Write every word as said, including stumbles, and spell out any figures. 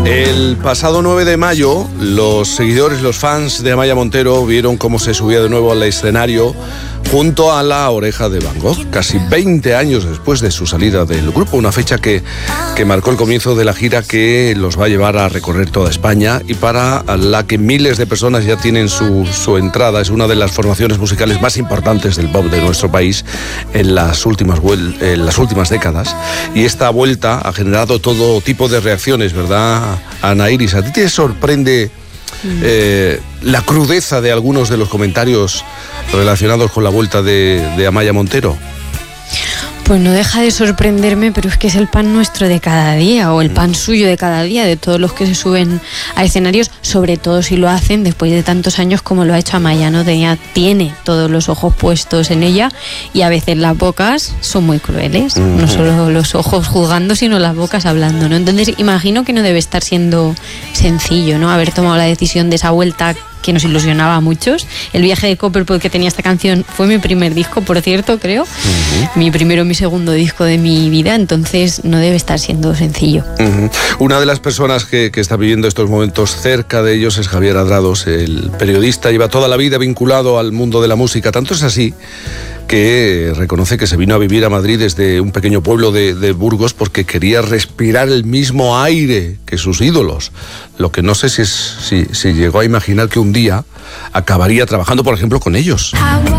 El pasado nueve de mayo, los seguidores, los fans de Amaia Montero vieron cómo se subía de nuevo al escenario junto a La Oreja de Van Gogh, casi veinte años después de su salida del grupo, una fecha que, que marcó el comienzo de la gira que los va a llevar a recorrer toda España y para la que miles de personas ya tienen su, su entrada. Es una de las formaciones musicales más importantes del pop de nuestro país en las últimas, en las últimas décadas, y esta vuelta ha generado todo tipo de reacciones, ¿verdad, Ana Iris? ¿A ti te sorprende eh, la crudeza de algunos de los comentarios relacionados con la vuelta de, de Amaia Montero? Pues no deja de sorprenderme, pero es que es el pan nuestro de cada día, o el pan suyo de cada día, de todos los que se suben a escenarios, sobre todo si lo hacen después de tantos años como lo ha hecho Amaia, ¿no? Tenía, tiene todos los ojos puestos en ella, y a veces las bocas son muy crueles, uh-huh. No solo los ojos juzgando, sino las bocas hablando, ¿no? Entonces imagino que no debe estar siendo sencillo, ¿no? Haber tomado la decisión de esa vuelta que nos ilusionaba a muchos. El viaje de Copperpot que tenía esta canción fue mi primer disco, por cierto, creo. Uh-huh. Mi primero, mi segundo disco de mi vida, entonces no debe estar siendo sencillo. Uh-huh. Una de las personas que, que está viviendo estos momentos cerca de ellos es Javier Adrados, el periodista, lleva toda la vida vinculado al mundo de la música. Tanto es así que reconoce que se vino a vivir a Madrid desde un pequeño pueblo de, de Burgos porque quería respirar el mismo aire que sus ídolos. Lo que no sé si, es, si, si llegó a imaginar que un día acabaría trabajando, por ejemplo, con ellos.